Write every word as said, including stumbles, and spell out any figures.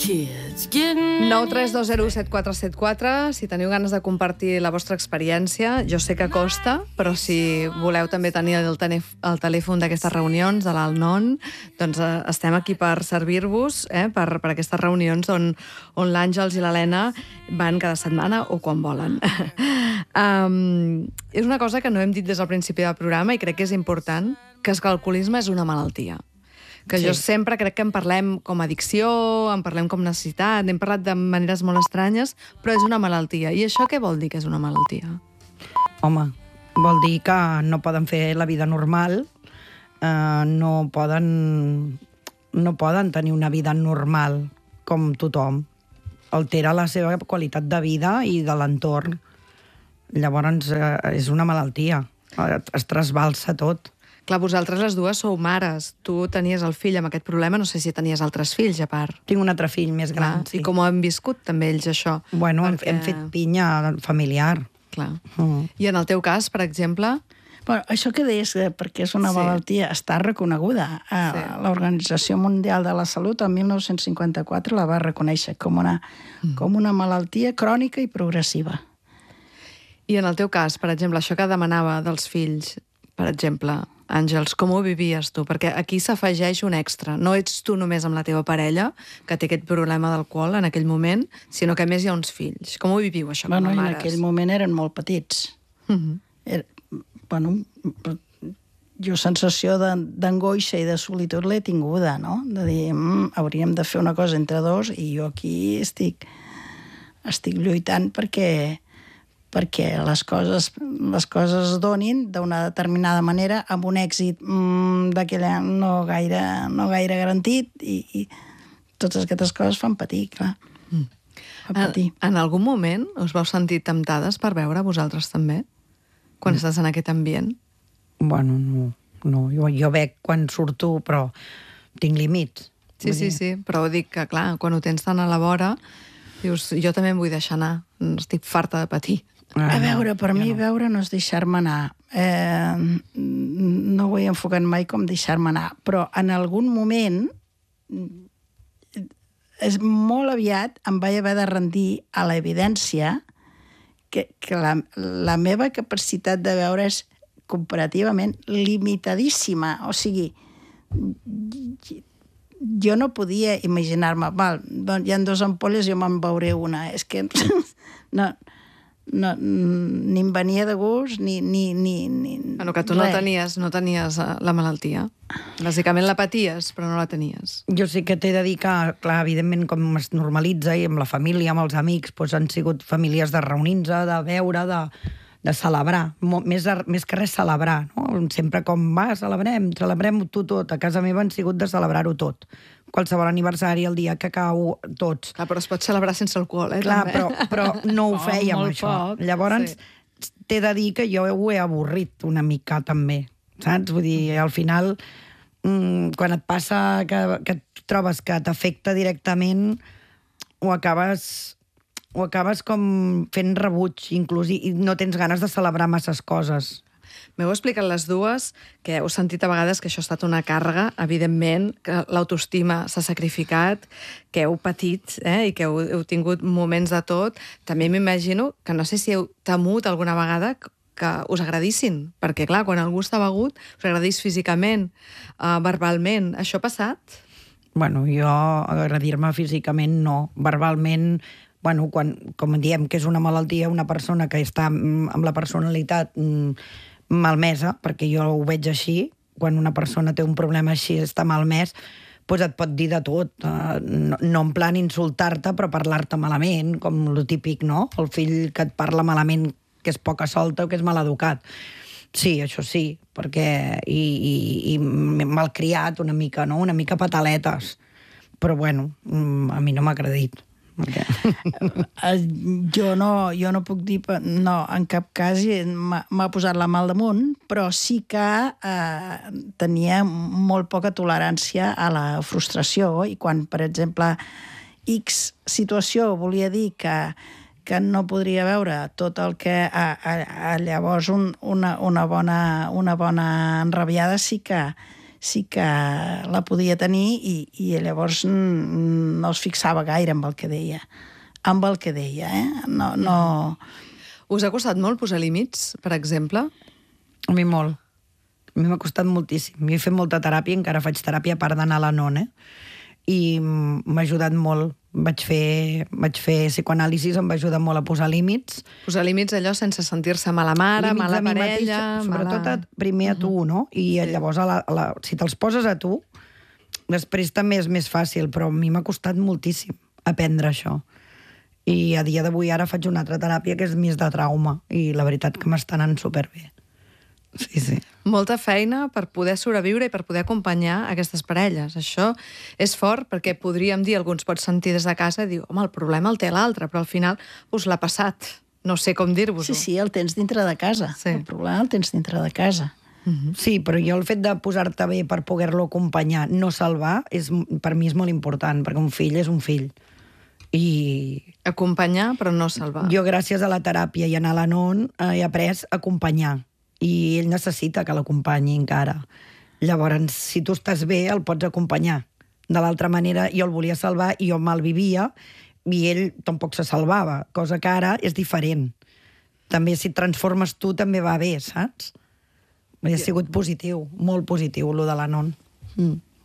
nou tres dos zero set quatre set quatre. Si teniu ganes de compartir la vostra experiència, jo sé que costa, però si voleu també tenir el, el telèfon d'aquestes reunions de l'Alnon, doncs eh, estem aquí per servir-vos, eh, per, per aquestes reunions on, on l'Àngels i l'Helena van cada setmana o quan volen. um, és una cosa que no hem dit des del principi del programa i crec que és important, que és que l'alcoholisme és una malaltia. Que sí. Jo sempre crec que en parlem com a addicció, en parlem com necessitat, hem parlat de maneres molt estranyes, però és una malaltia. I això què vol dir que és una malaltia? Home, vol dir que no poden fer la vida normal, eh, no poden, no poden tenir una vida normal com tothom. Altera la seva qualitat de vida i de l'entorn. Llavors, eh, és una malaltia. Es trasbalsa tot. Clar, vosaltres les dues sou mares. Tu tenies el fill amb aquest problema, no sé si tenies altres fills, a part. Tinc un altre fill més gran, Clar, sí. I com ho han viscut també ells, això? Bueno, Perquè... hem, hem fet pinya familiar. Clar. Mm. I en el teu cas, per exemple... Bueno, això que deies, perquè és una Sí. malaltia, està reconeguda. Sí. L'Organització Mundial de la Salut, el mil nou-cents cinquanta-quatre, la va reconèixer com una, mm. com una malaltia crònica i progressiva. I en el teu cas, per exemple, això que demanava dels fills, per exemple, Àngels, com ho vivies tu? Perquè aquí s'afegeix un extra. No ets tu només amb la teva parella, que té aquest problema d'alcohol en aquell moment, sinó que a més hi ha uns fills. Com ho viviu, això, bueno, com a mares? En aquell moment eren molt petits. Uh-huh. Era, bueno, jo sensació d'angoixa i de solitud l'he tinguda, no? De dir, mm, hauríem de fer una cosa entre dos i jo aquí estic, estic lluitant perquè... perquè les coses, les coses es donin d'una determinada manera amb un èxit mmm, d'aquella no gaire, no gaire garantit i, i totes aquestes coses fan patir, clar. Mm. Fan patir. En, en algun moment us vau sentir temptades per veure vosaltres també? Quan mm. estàs en aquest ambient? Bueno, no. no. Jo, jo bec quan surto, però tinc límits. Sí, sí, sí, però dic que, clar, quan ho tens tan a la vora, dius, jo també em vull deixar anar, estic farta de patir. Ah, a veure, per mi no. Veure no és deixar-me anar. Eh, no ho he enfocat mai com deixar-me anar, però en algun moment, és molt aviat, em vaig haver de rendir a l'evidència que, que la, la meva capacitat de veure és comparativament limitadíssima. O sigui, jo no podia imaginar-me, val, hi ha dues ampolles, jo me'n veuré una. És que no... No, ni em venia de gust, ni... ni, ni, ni bueno, que tu no tenies, no tenies la malaltia. Bàsicament la paties, però no la tenies. Jo sí que t'he de dir que, clar, evidentment, com es normalitza, i amb la família, amb els amics, doncs han sigut famílies de reunir-se, de veure, de, de celebrar. Més, més que res celebrar, no? Sempre com, va, celebrem, celebrem-ho tu tot. A casa meva han sigut de celebrar-ho tot. Qualsevol aniversari, el dia que cau, tots. Clar, però es pot celebrar sense alcohol, eh? Clar, també. però, però no ho fèiem, oh, això. Poc. Llavors, sí. T'he de dir que jo ho he avorrit una mica, també. Saps? Vull dir, al final, mmm, quan et passa que, que trobes que t'afecta directament, ho acabes, ho acabes com fent rebuig, inclús, i no tens ganes de celebrar masses coses. M'heu explicat les dues, que heu sentit a vegades que això ha estat una càrrega, evidentment, que l'autoestima s'ha sacrificat, que heu patit, eh, i que heu, heu tingut moments de tot. També m'imagino que no sé si heu temut alguna vegada que us agradissin, perquè, clar, quan algú està begut, us agradís físicament, uh, verbalment. Això ha passat? Bueno, jo agradir-me físicament no. Verbalment, bueno, quan, com diem que és una malaltia, una persona que està amb la personalitat malmesa, perquè jo ho veig així, quan una persona té un problema així, està malmès, doncs et pot dir de tot. No, no en plan insultar-te, però parlar-te malament, com lo típic, no? El fill que et parla malament, que és poca solta o que és maleducat. Sí, això sí, perquè... I, i, i malcriat una mica, no? Una mica pataletes. Però, bueno, a mi no m'ha agradit. Okay. jo, no, jo no puc dir... No, en cap cas m'ha posat la mà al damunt, però sí que eh, tenia molt poca tolerància a la frustració i quan, per exemple, X situació volia dir que, que no podria veure tot el que... A, a, a llavors un, una, una, bona, una bona enrabiada sí que, sí que la podia tenir i, i llavors no es fixava gaire amb el que deia. Amb el que deia, eh? No, no... Us ha costat molt posar límits, per exemple? A mi molt. A mi m'ha costat moltíssim. Jo he fet molta teràpia, encara faig teràpia a part d'anar a la N O N, eh? I m'ha ajudat molt. Vaig fer, vaig fer psicoanàlisis, em va ajudar molt a posar límits. Posar límits allò sense sentir-se mala mare, límits mala a mi parella... mateixa, sobretot mala... a, primer a tu, no? I sí. Llavors, a la, a la, si te'ls poses a tu, després també és més fàcil, però a mi m'ha costat moltíssim aprendre això. I a dia d'avui ara faig una altra teràpia que és més de trauma, i la veritat que m'està anant superbé. Sí, sí. Molta feina per poder sobreviure i per poder acompanyar aquestes parelles. Això és fort perquè podríem dir, alguns pots sentir des de casa i dir, home, el problema el té l'altre, però al final us l'ha passat. No sé com dir-vos-ho. Sí, sí, el tens dintre de casa. Sí. El problema el tens dintre de casa. Uh-huh. Sí, però jo el fet de posar-te bé per poder-lo acompanyar, no salvar, és, per mi és molt important, perquè un fill és un fill. I... Acompanyar, però no salvar. Jo, gràcies a la teràpia i anar a la N O N, he après a acompanyar. I ell necessita que l'acompanyi encara. Llavors, si tu estàs bé, el pots acompanyar. De l'altra manera, jo el volia salvar i jo me'l vivia i ell tampoc se salvava, cosa que ara és diferent. També si et transformes tu també va bé, saps? Ha sigut positiu, molt positiu, lo de la N O N. Mm.